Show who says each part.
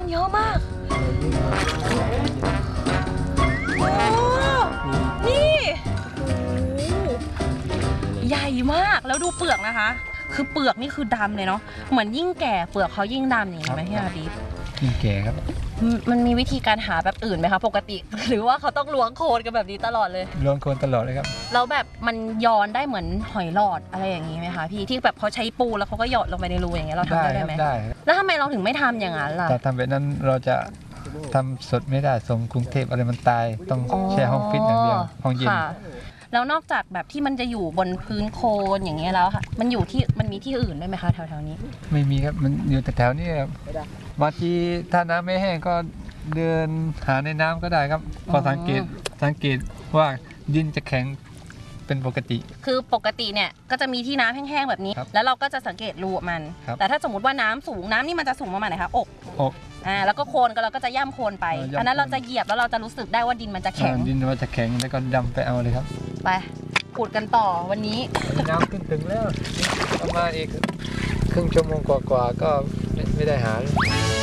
Speaker 1: เยอะมากโอ้นี่ใหญ่มากแล้วดูเปลือกนะคะคือเปลือกนี่คือดำเลยเนาะเหมือนยิ่งแก่เปลือกเขายิ่งดำอย่างนี้ไหมพี่อาบี
Speaker 2: ยิ่งแก่ครับ
Speaker 1: มันมีวิธีการหาแบบอื่นไหมคะปกติหรือว่าเขาต้องล้วงโคลนกันแบบนี้ตลอดเลย
Speaker 2: ล้วงโคลนตลอดเลยครับ
Speaker 1: แล้วแบบมันย้อนได้เหมือนหอยหลอดอะไรอย่างนี้ไหมคะพี่ที่แบบเขาใช้ปูแล้วเขาก็หยอดลงไปในรูอย่างเงี้ยเราทำได้ไหม
Speaker 2: ได้
Speaker 1: แล้วทำไมเราถึงไม่ทำอย่างนั้นล่ะ
Speaker 2: ถ้าทำแบบนั้นเราจะทำสดไม่ได้ส่งกรุงเทพอะไรมันตายต้องแช่ห้องฟิตอย่างเดียวห้องเย็น
Speaker 1: แล้วนอกจากแบบที่มันจะอยู่บนพื้นโคลนอย่างเงี้ยแล้วค่ะมันมีที่อื่นได้ไหมคะแถวๆนี้
Speaker 2: ไม่มีครับมันอยู่แต่แถวนี้ครับบางทีถ้าน้ำไม่แห้งก็เดินหาในน้ำก็ได้ครับพอสังเกตว่าดินจะแข็งเป็นปกติ
Speaker 1: คือปกติเนี่ยก็จะมีที่น้ำแห้งๆแบบนี้แล้วเราก็จะสังเกตรูมันแต่ถ้าสมมติว่าน้ำสูงน้ำนี่มันจะสูงประมาณไหนคะอกแล้วก็โคลนก็เราก็จะย่ำโคลนไปอันนั้นเราจะเหยียบแล้วเราจะรู้สึกได้ว่าดินมันจะแข็ง
Speaker 2: ดินมันจะแข็งแล้วก็ดำไปเอาเลยครับ
Speaker 1: ไปขุดกันต่อวันนี้
Speaker 2: น้ำขึ้นถึงแล้วประมาณอีกครึ่งชั่วโมงกว่าก็ไม่ได้หา